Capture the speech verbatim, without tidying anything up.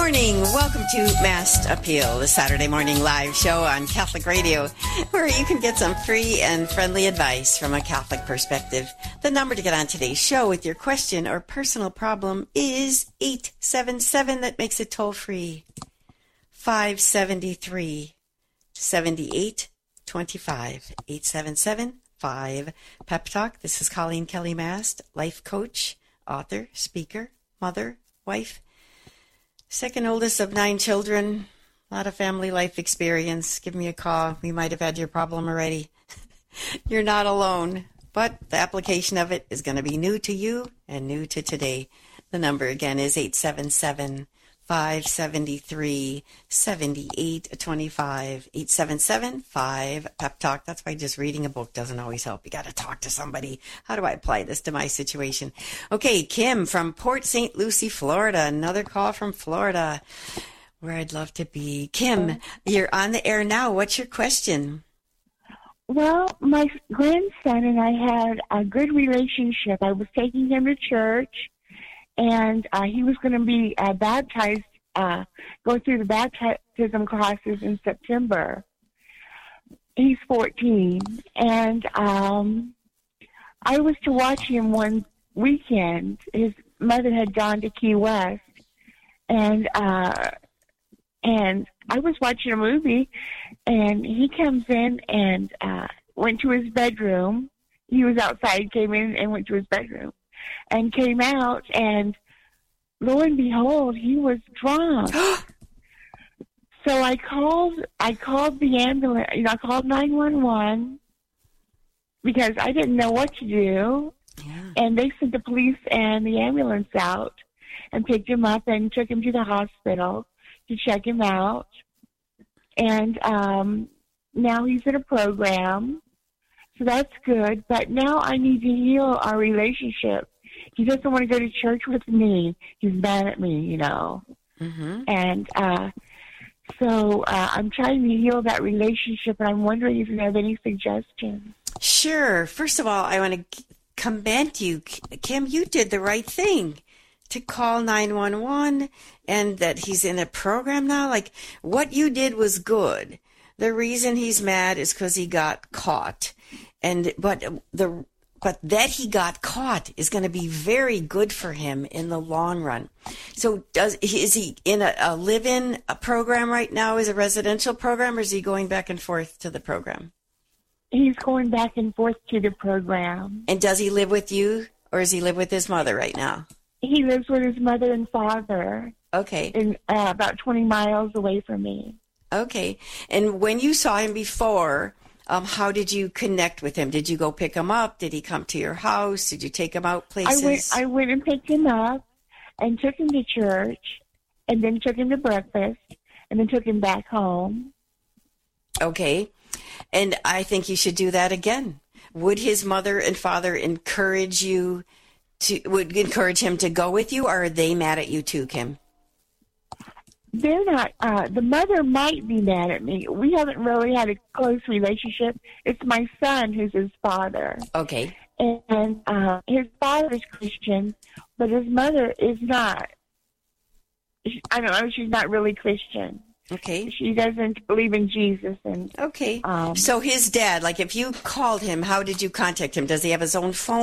morning. Welcome to Mass Appeal, the Saturday morning live show on Catholic Radio, where you can get some free and friendly advice from a Catholic perspective. The number to get on today's show with your question or personal problem is eight seven seven, that makes it toll free, five seven three, seven eight two five, eight seven seven, five, Pep Talk. This is Colleen Kelly Mast, life coach, author, speaker, mother, wife, second oldest of nine children, a lot of family life experience. Give me a call. We might have had your problem already. You're not alone, but the application of it is going to be new to you and new to today. The number again is eight seven seven, five seven three, seven eight two five, eight seven seven, five, Pep Talk. That's why just reading a book doesn't always help. You got to talk to somebody. How do I apply this to my situation? Okay, Kim from Port Saint Lucie, Florida. Another call from Florida, where I'd love to be. Kim, you're on the air now. What's your question? Well, my grandson and I had a good relationship. I was taking him to church, and uh, he was going to be uh, baptized, uh, go through the baptism classes in September. He's fourteen, and um, I was to watch him one weekend. His mother had gone to Key West, and uh, and I was watching a movie, and he comes in and uh, went to his bedroom. He was outside, came in and went to his bedroom. And came out, and lo and behold, he was drunk. So I called. I called the ambulance. You know, I called nine one one because I didn't know what to do. Yeah. And they sent the police and the ambulance out and picked him up and took him to the hospital to check him out. And um, now he's in a program, so that's good. But now I need to heal our relationship. He doesn't want to go to church with me. He's mad at me, you know. Mm-hmm. And uh, so uh, I'm trying to heal that relationship, and I'm wondering if you have any suggestions. Sure. First of all, I want to commend you, Kim. You did the right thing to call nine one one, and that he's in a program now. Like, what you did was good. The reason he's mad is because he got caught. And but the But that he got caught is going to be very good for him in the long run. So does is he in a, a live-in a program right now? Is a residential program, or is he going back and forth to the program? He's going back and forth to the program. And does he live with you, or does he live with his mother right now? He lives with his mother and father. Okay. In, uh, about twenty miles away from me. Okay. And when you saw him before, Um, how did you connect with him? Did you go pick him up? Did he come to your house? Did you take him out places? I went, I went and picked him up and took him to church, and then took him to breakfast, and then took him back home. Okay. And I think you should do that again. Would his mother and father encourage you to, would encourage him to go with you, or are they mad at you too, Kim? They're not, uh, the mother might be mad at me. We haven't really had a close relationship. It's my son who's his father. Okay. And, and uh, his father is Christian, but his mother is not. She, I don't know, she's not really Christian. Okay. She doesn't believe in Jesus. And Okay. Um, so his dad, like if you called him, how did you contact him? Does he have his own phone?